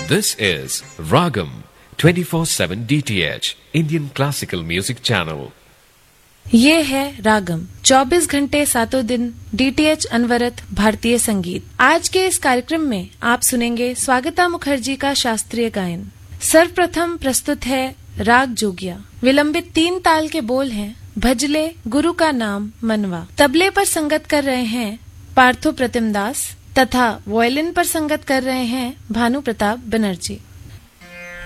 This is Ragam 24/7 DTH Indian Classical Music Channel. ये है रागम 24 घंटे 7 दिन DTH अनवरत भारतीय संगीत। आज के इस कार्यक्रम में आप सुनेंगे स्वागता मुखर्जी का शास्त्रीय गायन। सर्वप्रथम प्रस्तुत है राग जोगिया। विलंबित 3 ताल के बोल हैं भजले गुरु का नाम मनवा। तबले पर संगत कर रहे हैं पार्थो प्रतिम दास तथा वायलिन पर संगत कर रहे हैं भानु प्रताप बनर्जी।